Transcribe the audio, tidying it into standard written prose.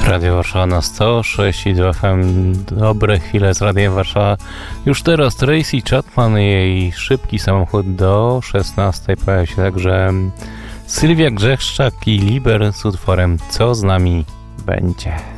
Radio Warszawa na 106,2 FM. Dobre chwile z Radiem Warszawa. Już teraz Tracy Chapman i jej Szybki samochód do 16. Pojawia się także Sylwia Grzeszczak i Liber z utworem Co z nami będzie.